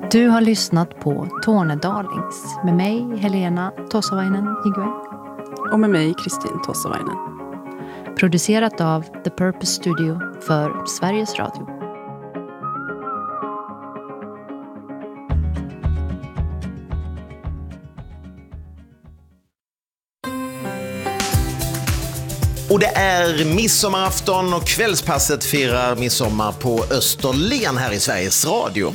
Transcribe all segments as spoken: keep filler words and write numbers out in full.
Du har lyssnat på Tornedalings med mig, Helena Tossavainen Igwe. Och med mig, Kristin Tossavainen. Producerat av The Purpose Studio för Sveriges Radio. Och det är midsommarafton och kvällspasset firar midsommar på Österlen här i Sveriges Radio.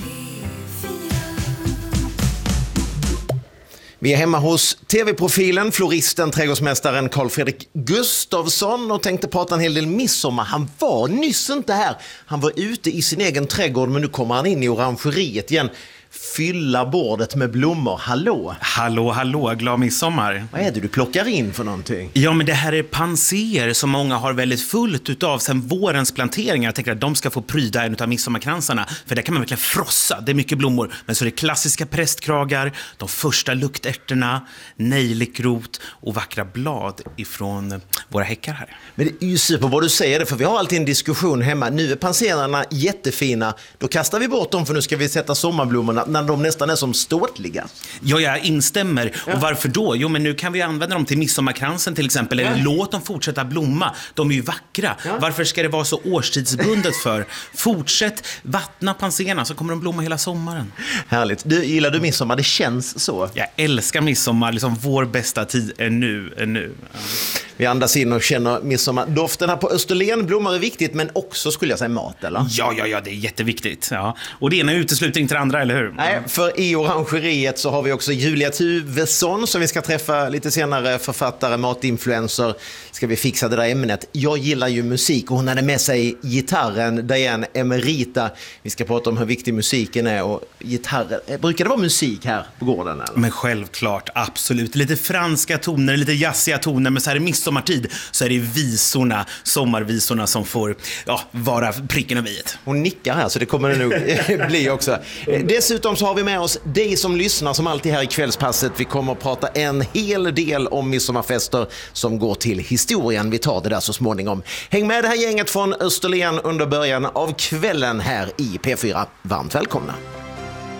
Vi är hemma hos tv-profilen, floristen, trädgårdsmästaren Carl Fredrik Gustafsson och tänkte prata en hel del midsommar. Han var nyss inte här. Han var ute i sin egen trädgård, men nu kommer han in i orangeriet igen. Fylla bordet med blommor. Hallå? Hallå, hallå. Glad midsommar. Vad är det du plockar in för någonting? Ja, men det här är panser som många har väldigt fullt utav sen vårens planteringar. Jag tänker att de ska få pryda en av midsommarkransarna. För där kan man verkligen frossa. Det är mycket blommor. Men så är det klassiska prästkragar, de första luktärterna, nejlikrot och vackra blad ifrån våra häckar här. Men det är ju super vad du säger det, för vi har alltid en diskussion hemma. Nu är panserarna jättefina. Då kastar vi bort dem för nu ska vi sätta sommarblommorna när de nästan är som ståtliga. Ja, jag instämmer. Ja. Och varför då? Jo, men nu kan vi använda dem till midsommarkransen till exempel. Eller ja. låt dem fortsätta blomma. De är ju vackra. Ja. Varför ska det vara så årstidsbundet för? Fortsätt vattna panserna så kommer de blomma hela sommaren. Härligt. Du, gillar du midsommar? Det känns så. Jag älskar midsommar. Liksom vår bästa tid är nu. Är nu. Ja. Vi andas in och känner midsommar. Doften här på Österlen, blommor är viktigt, men också skulle jag säga mat, eller? Ja, ja, ja, det är jätteviktigt. Ja. Och det ena utesluter inte det andra, eller hur? Nej, för i orangeriet så har vi också Julia Tuvesson som vi ska träffa lite senare, författare, matinfluencer. Ska vi fixa det där ämnet. Jag gillar ju musik och hon hade med sig gitarren, Diane Emerita. Vi ska prata om hur viktig musiken är och gitarrer. Brukar det vara musik här på gården? Eller? Men självklart, absolut. Lite franska toner, lite jazziga toner, men så här i midsommartid så är det visorna, sommarvisorna som får ja, vara pricken över i. Hon nickar här så det kommer det nog bli också. Dessutom så har vi med oss dig som lyssnar som alltid här i kvällspasset. Vi kommer att prata en hel del om midsommarfester som går till historien. Vi tar det där så småningom. Häng med det här gänget från Österlen under början av kvällen här i P fyra. Varmt välkomna.